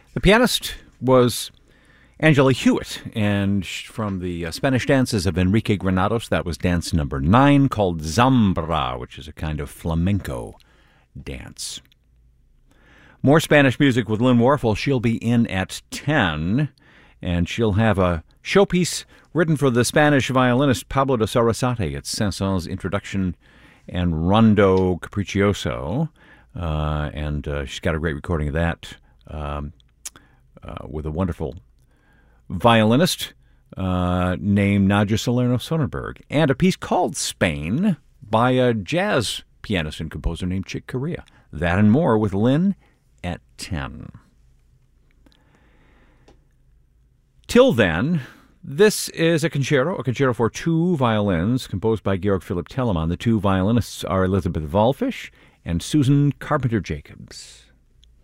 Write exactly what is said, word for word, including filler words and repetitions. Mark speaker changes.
Speaker 1: The pianist was Angela Hewitt, and from the uh, Spanish dances of Enrique Granados, that was dance number nine, called Zambra, which is a kind of flamenco dance. More Spanish music with Lynn Warfel. She'll be in at ten, and she'll have a showpiece written for the Spanish violinist Pablo de Sarasate. It's Saint-Saëns' Introduction and Rondo Capriccioso, uh, and uh, she's got a great recording of that um, uh, with a wonderful violinist uh, named Nadia Salerno Sonnenberg, and a piece called Spain by a jazz pianist and composer named Chick Corea. That and more with Lynn at ten. Till then, this is a concerto, a concerto for two violins, composed by Georg Philipp Telemann. The two violinists are Elizabeth Wallfisch and Susan Carpenter Jacobs.